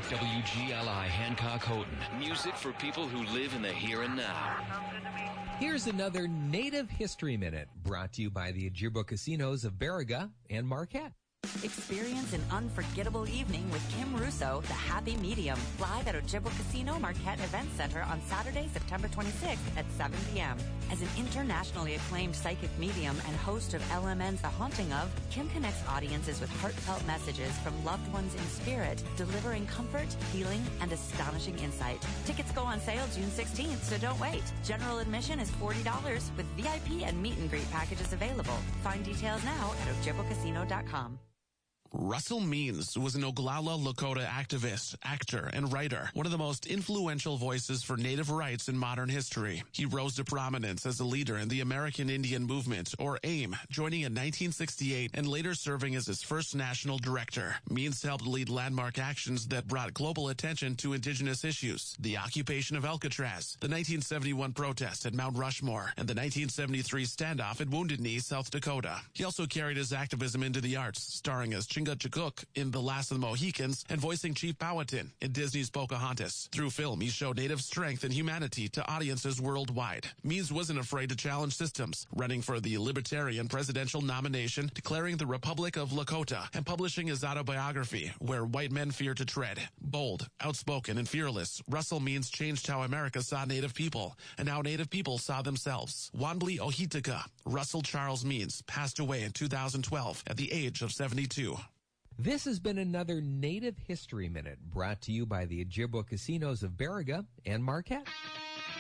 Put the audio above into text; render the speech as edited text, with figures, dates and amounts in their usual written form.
WGLI Hancock Houghton. Music for people who live in the here and now. Here's another Native History Minute brought to you by the Ojibwa Casinos of Baraga and Marquette. Experience an unforgettable evening with Kim Russo, The Happy Medium, live at Ojibwa Casino Marquette Event Center on Saturday, September 26th at 7 p.m. As an internationally acclaimed psychic medium and host of LMN's The Haunting Of, Kim connects audiences with heartfelt messages from loved ones in spirit, delivering comfort, healing, and astonishing insight. Tickets go on sale June 16th, so don't wait. General admission is $40 with VIP and meet and greet packages available. Find details now at ojibwacasino.com. Russell Means was an Oglala Lakota activist, actor, and writer, one of the most influential voices for Native rights in modern history. He rose to prominence as a leader in the American Indian Movement, or AIM, joining in 1968 and later serving as its first national director. Means helped lead landmark actions that brought global attention to indigenous issues, the occupation of Alcatraz, the 1971 protest at Mount Rushmore, and the 1973 standoff at Wounded Knee, South Dakota. He also carried his activism into the arts, starring as Chingachgook in The Last of the Mohicans and voicing Chief Powhatan in Disney's Pocahontas. Through film, he showed Native strength and humanity to audiences worldwide. Means wasn't afraid to challenge systems, running for the Libertarian presidential nomination, declaring the Republic of Lakota, and publishing his autobiography, Where White Men Fear to Tread. Bold, outspoken, and fearless, Russell Means changed how America saw Native people and how Native people saw themselves. Wanbli Ohitika, Russell Charles Means, passed away in 2012 at the age of 72. This has been another Native History Minute brought to you by the Ojibwa Casinos of Baraga and Marquette.